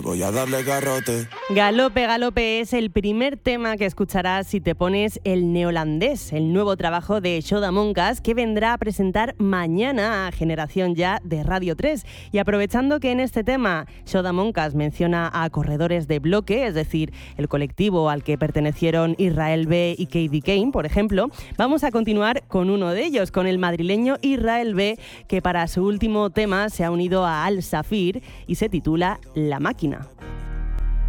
voy a darle garrote. Galope, Galope es el primer tema que escucharás si te pones el neolandés, el nuevo trabajo de Shoda Monkas, que vendrá a presentar mañana a Generación Ya de Radio 3. Y aprovechando que en este tema Shoda Monkas menciona a corredores de bloque, es decir, el colectivo al que pertenecieron Israel B y Katie Kane, por ejemplo, vamos a continuar con uno de ellos, con el madrileño Israel B, que para su último tema se ha unido a Al Safir y se titula La Máquina.